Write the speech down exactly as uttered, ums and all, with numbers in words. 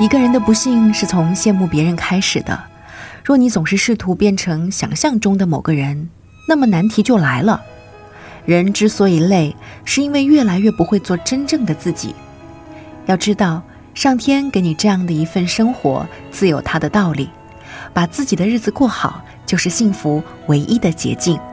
一个人的不幸是从羡慕别人开始的，若你总是试图变成想象中的某个人，那么难题就来了。人之所以累，是因为越来越不会做真正的自己。要知道，上天给你这样的一份生活，自有它的道理。把自己的日子过好，就是幸福唯一的捷径。